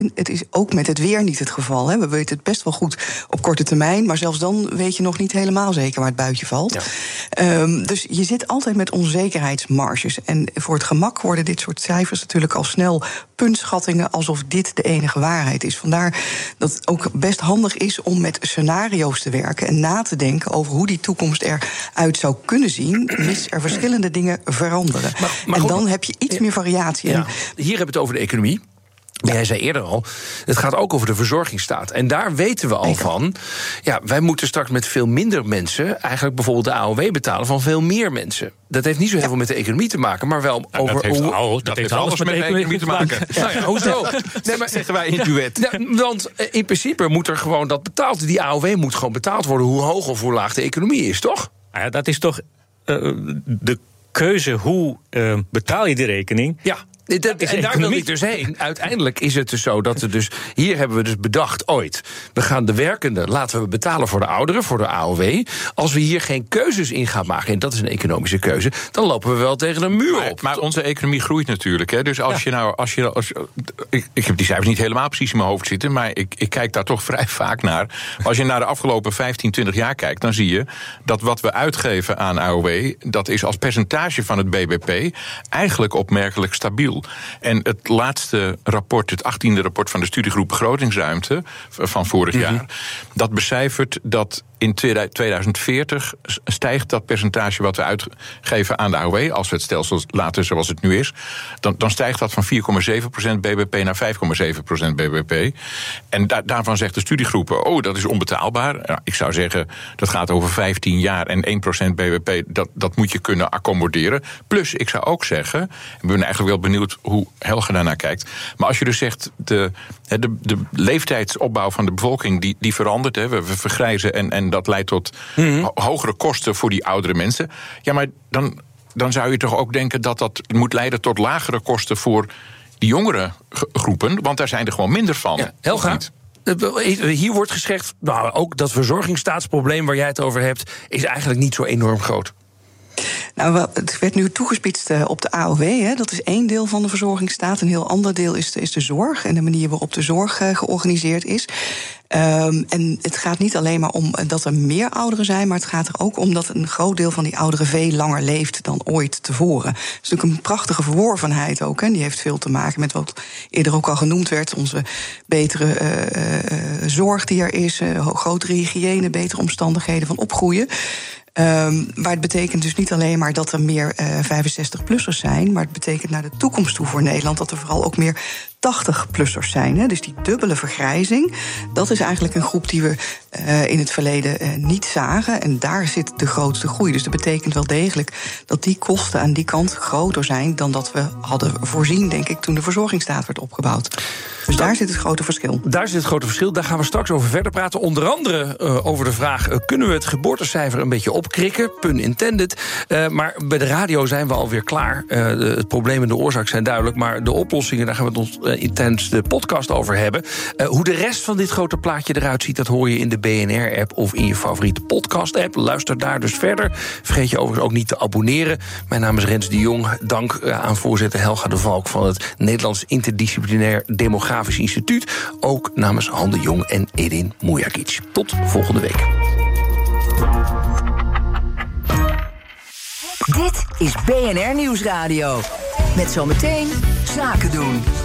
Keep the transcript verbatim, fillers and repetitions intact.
Het is ook met het weer niet het geval. Hè. We weten het best wel goed op korte termijn, maar zelfs dan weet je nog niet helemaal zeker waar het buitje valt. Ja. Um, dus je zit altijd met onzekerheidsmarges. En voor het gemak worden dit soort cijfers natuurlijk al snel puntschattingen, alsof dit de enige waarheid is. Vandaar dat het ook best handig is om met scenario's te werken en na te denken over hoe die toekomst eruit zou kunnen zien, mis er verschillende dingen veranderen. Maar, maar en dan heb je iets meer variatie. Ja. Hier hebben we het over de economie. Maar jij zei eerder al, het gaat ook over de verzorgingsstaat. En daar weten we al van, ja, wij moeten straks met veel minder mensen eigenlijk bijvoorbeeld de A O W betalen van veel meer mensen. Dat heeft niet zo heel veel met de economie te maken, maar wel nou, over... Dat heeft, hoe, al, dat dat heeft alles met de economie, economie te maken. Ja. Nou ja, hoezo? Nee, maar, zeggen wij in het duet. Ja, want in principe moet er gewoon dat betaald. Die A O W moet gewoon betaald worden, hoe hoog of hoe laag de economie is, toch? Ja, dat is toch uh, de keuze, hoe uh, betaal je die rekening? Ja. Dat, en daar wil ik dus heen. Uiteindelijk is het dus zo dat we dus... Hier hebben we dus bedacht ooit. We gaan de werkenden laten we betalen voor de ouderen, voor de A O W. Als we hier geen keuzes in gaan maken, en dat is een economische keuze, dan lopen we wel tegen een muur op. Maar, maar onze economie groeit natuurlijk. Hè. Dus als ja. je nou... Als je, als, ik, ik heb die cijfers niet helemaal precies in mijn hoofd zitten, maar ik, ik kijk daar toch vrij vaak naar. Als je naar de afgelopen vijftien, twintig jaar kijkt, dan zie je dat wat we uitgeven aan A O W, dat is als percentage van het B B P eigenlijk opmerkelijk stabiel. En het laatste rapport, het achttiende rapport van de studiegroep Begrotingsruimte van vorig jaar, mm-hmm. dat becijfert dat in tweeduizend veertig stijgt dat percentage wat we uitgeven aan de A O W, als we het stelsel laten zoals het nu is, dan, dan stijgt dat van vier komma zeven procent B B P naar vijf komma zeven procent B B P. En da- daarvan zegt de studiegroepen, oh, dat is onbetaalbaar. Nou, ik zou zeggen, dat gaat over vijftien jaar en één procent B B P, dat, dat moet je kunnen accommoderen. Plus, ik zou ook zeggen, ik ben eigenlijk wel benieuwd hoe Helga daarnaar kijkt, maar als je dus zegt, de, de, de leeftijdsopbouw van de bevolking, die, die verandert, hè, we, we vergrijzen en, en dat leidt tot mm-hmm. hogere kosten voor die oudere mensen. Ja, maar dan, dan zou je toch ook denken dat dat moet leiden tot lagere kosten voor die jongere groepen, want daar zijn er gewoon minder van. Ja, Helga, hier wordt gezegd, nou, ook dat verzorgingsstaatsprobleem waar jij het over hebt, is eigenlijk niet zo enorm groot. Nou, het werd nu toegespitst op de A O W. Hè. Dat is één deel van de verzorgingsstaat. Een heel ander deel is de, is de zorg en de manier waarop de zorg uh, georganiseerd is. Um, en het gaat niet alleen maar om dat er meer ouderen zijn, maar het gaat er ook om dat een groot deel van die ouderen veel langer leeft dan ooit tevoren. Het is natuurlijk een prachtige verworvenheid ook. En die heeft veel te maken met wat eerder ook al genoemd werd. Onze betere uh, uh, zorg die er is, uh, grotere hygiëne, betere omstandigheden van opgroeien. Um, maar het betekent dus niet alleen maar dat er meer uh, vijfenzestig-plussers zijn, maar het betekent naar de toekomst toe voor Nederland dat er vooral ook meer tachtig-plussers zijn. Hè? Dus die dubbele vergrijzing, dat is eigenlijk een groep die we uh, in het verleden uh, niet zagen. En daar zit de grootste groei. Dus dat betekent wel degelijk dat die kosten aan die kant groter zijn dan dat we hadden voorzien, denk ik, toen de verzorgingsstaat werd opgebouwd. Dus daar zit het grote verschil. Daar zit het grote verschil. Daar gaan we straks over verder praten. Onder andere uh, over de vraag, uh, kunnen we het geboortecijfer een beetje opkrikken? Pun intended. Uh, maar bij de radio zijn we alweer klaar. Uh, de, het probleem en de oorzaak zijn duidelijk, maar de oplossingen, daar gaan we het ons uh, tijdens de podcast over hebben. Uh, hoe de rest van dit grote plaatje eruit ziet, dat hoor je in de B N R-app of in je favoriete podcast-app. Luister daar dus verder. Vergeet je overigens ook niet te abonneren. Mijn naam is Rens de Jong. Dank uh, aan voorzitter Helga de Valk van het Nederlands Interdisciplinair Demografisch Instituut. Ook namens Han de Jong en Edin Mujagic. Tot volgende week. Dit is B N R Nieuwsradio. Met zometeen Zaken doen.